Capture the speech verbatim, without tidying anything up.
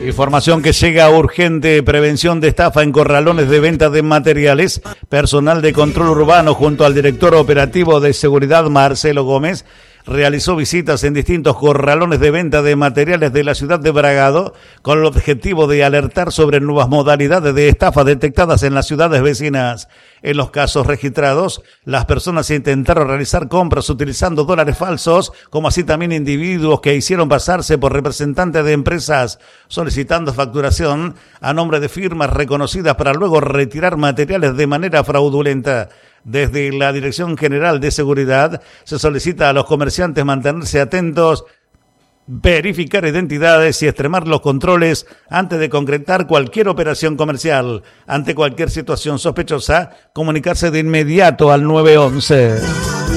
Información que llega urgente: prevención de estafa en corralones de venta de materiales. Personal de control urbano junto al director operativo de seguridad Marcelo Gómez realizó visitas en distintos corralones de venta de materiales de la ciudad de Bragado con el objetivo de alertar sobre nuevas modalidades de estafa detectadas en las ciudades vecinas. En los casos registrados, las personas intentaron realizar compras utilizando dólares falsos, como así también individuos que hicieron pasarse por representantes de empresas solicitando facturación a nombre de firmas reconocidas para luego retirar materiales de manera fraudulenta. Desde la Dirección General de Seguridad se solicita a los comerciantes mantenerse atentos, verificar identidades y extremar los controles antes de concretar cualquier operación comercial. Ante cualquier situación sospechosa, comunicarse de inmediato al nueve once.